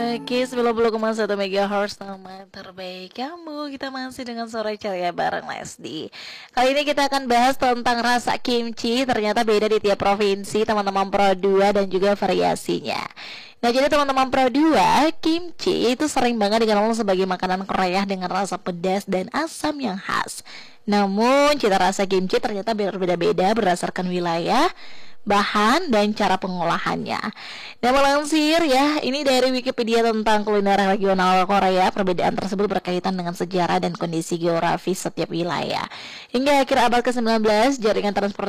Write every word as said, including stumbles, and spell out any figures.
Oke, sembilan puluh koma satu megahertz nama terbaik kamu. Kita masih dengan sore ceria bareng Lesdi. Kali ini kita akan bahas tentang rasa kimchi. Ternyata beda di tiap provinsi, teman-teman Pro dua, dan juga variasinya. Nah, jadi teman-teman Pro dua, kimchi itu sering banget dikenal sebagai makanan Korea dengan rasa pedas dan asam yang khas. Namun, cita rasa kimchi ternyata berbeda-beda berdasarkan wilayah, bahan, dan cara pengolahannya. Dan melansir ya, ini dari Wikipedia tentang kuliner regional Korea, perbedaan tersebut berkaitan dengan sejarah dan kondisi geografis setiap wilayah. Hingga akhir abad ke sembilan belas, jaringan transportasi